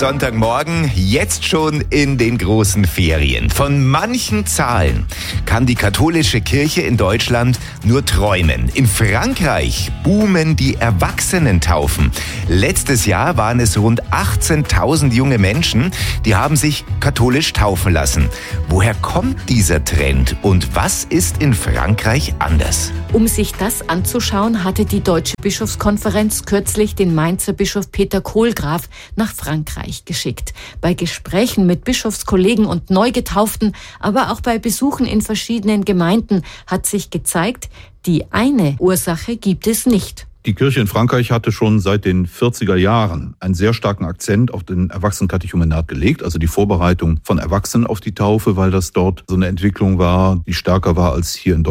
Sonntagmorgen, jetzt schon in den großen Ferien. Von manchen Zahlen kann die katholische Kirche in Deutschland nur träumen. In Frankreich boomen die Erwachsenentaufen. Letztes Jahr waren es rund 18.000 junge Menschen, die haben sich katholisch taufen lassen. Woher kommt dieser Trend und was ist in Frankreich anders? Um sich das anzuschauen, hatte die Deutsche Bischofskonferenz kürzlich den Mainzer Bischof Peter Kohlgraf nach Frankreich geschickt. Bei Gesprächen mit Bischofskollegen und Neugetauften, aber auch bei Besuchen in verschiedenen Gemeinden hat sich gezeigt, die eine Ursache gibt es nicht. Die Kirche in Frankreich hatte schon seit den 40er Jahren einen sehr starken Akzent auf den Erwachsenenkatechumenat gelegt, also die Vorbereitung von Erwachsenen auf die Taufe, weil das dort so eine Entwicklung war, die stärker war als hier in Deutschland.